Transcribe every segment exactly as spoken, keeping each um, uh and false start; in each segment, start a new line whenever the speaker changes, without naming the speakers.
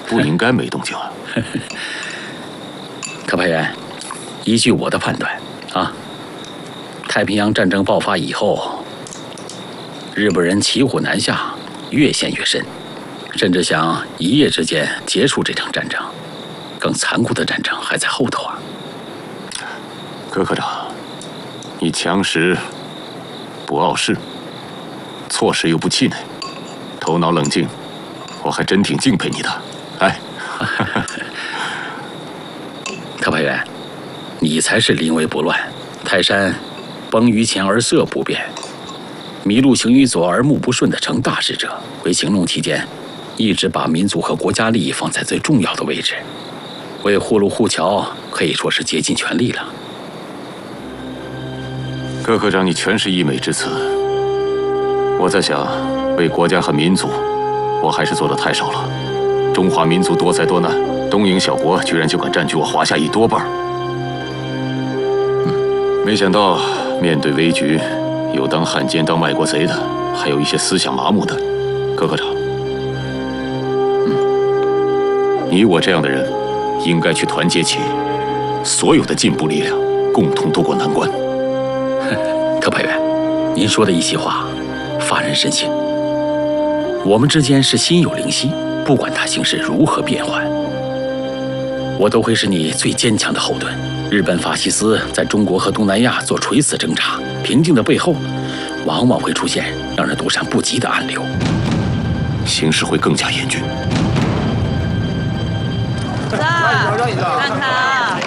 不应该没动静啊。
特派员，依据我的判断啊，太平洋战争爆发以后，日本人骑虎难下，越陷越深，甚至想一夜之间结束这场战争。更残酷的战争还在后头啊！
柯科长，你强时不傲视，错时又不气馁，头脑冷静，我还真挺敬佩你的。来，
特派员，你才是临危不乱，泰山崩于前而色不变，麋鹿行于左而目不顺的成大事者。回行动期间，一直把民族和国家利益放在最重要的位置，为护路护桥可以说是竭尽全力了。
柯科长，你全是溢美之词。我在想，为国家和民族，我还是做的太少了。中华民族多灾多难，东瀛小国居然就敢占据我华夏一多半。嗯，没想到面对危局，有当汉奸当卖国贼的，还有一些思想麻木的。柯科长，嗯，你我这样的人，应该去团结起所有的进步力量，共同渡过难关。
特派员，您说的一席话，发人深省。我们之间是心有灵犀，不管它形势如何变幻，我都会是你最坚强的后盾。日本法西斯在中国和东南亚做垂死挣扎，平静的背后，往往会出现让人躲闪不及的暗流，
形势会更加严峻。
看看啊！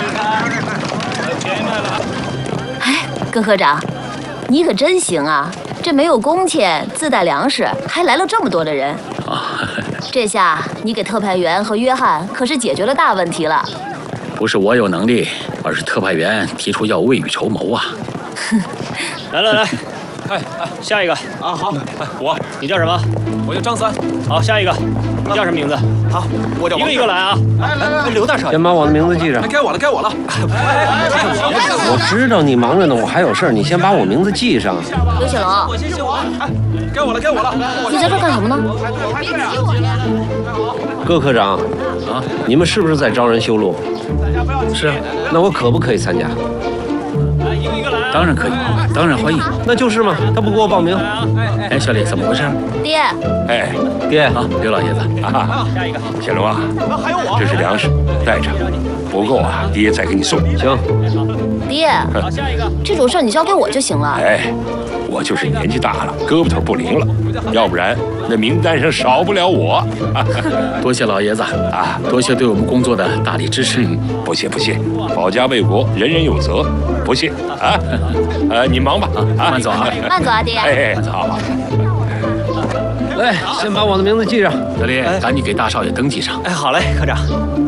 哎，柯科长，你可真行啊！这没有工钱，自带粮食，还来了这么多的人。
啊，
这下你给特派员和约翰可是解决了大问题了。
不是我有能力，而是特派员提出要未雨绸缪啊。
来来来，哎哎，下一个啊，好，哎我，你叫什么？
我叫张三。
好，下一个，你叫什么名字？
好，我叫
一个一个来啊。
来来来，刘大少爷，
先把我的名字记上。
该我了，该我了。
我知道你忙着呢，我还有事儿，你先把我名字记上。
刘小龙，
我先我，哎，该我了，该我了。
你在这干什么呢？
葛科长，
啊，
你们是不是在招人修路？
是啊，
那我可不可以参加？
一个一个来。
当然可以，当然欢迎。
那就是嘛，他不给我报名。
哎，小李，怎么回事？
爹，
哎，爹
啊，刘老爷子
啊，
下一个，
小龙啊，
还有我，
这是粮食，带着，不够啊，爹再给你送。
行。
爹，
好，下一个。
这种事你交给我就行了。
哎，我就是年纪大了，胳膊头不灵了，要不然那名单上少不了我。
多谢老爷子啊，多谢对我们工作的大力支持。
嗯，不谢不谢，保家卫国，人人有责，不谢啊。呃，你忙吧，
啊，慢走啊。
慢走啊，爹。
哎，好。
来，先把我的名字记上。
小李，赶紧给大少爷登记上。
哎，好嘞，科长。